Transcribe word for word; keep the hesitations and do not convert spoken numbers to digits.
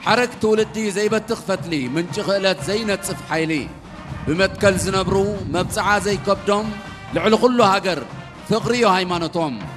حرك تولدي زي بتخفتلي من شغلات زي نتصف حيلي بمتكل زنبرو مبصعة زي كبدهم لعلو كله هاجر فقريو هايمانتهم